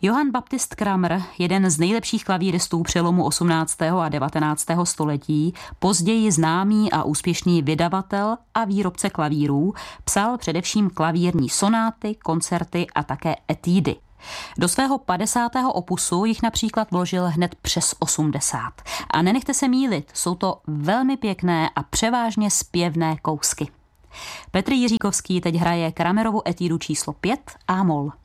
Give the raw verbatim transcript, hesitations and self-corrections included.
Johann Baptist Kramer, jeden z nejlepších klavíristů přelomu osmnáctého a devatenáctého století, později známý a úspěšný vydavatel a výrobce klavírů, psal především klavírní sonáty, koncerty a také etídy. Do svého padesátého opusu jich například vložil hned přes osmdesát. A nenechte se mýlit, jsou to velmi pěkné a převážně zpěvné kousky. Petr Jiříkovský teď hraje Kramerovu etídu číslo pět A-moll.